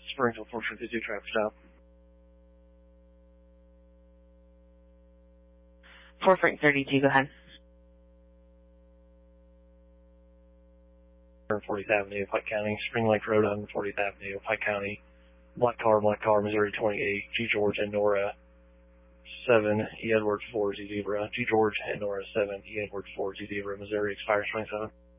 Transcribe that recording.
Springfield 452 traffic stop. 4 Frank 32, go ahead. 40th Avenue, Pike County, Spring Lake Road on 40th Avenue, Pike County. Black car, Missouri 28, G George and Nora 7, E Edward 4, Z Zebra, G George and Nora 7, E Edward 4, Z Zebra, Missouri expires 27.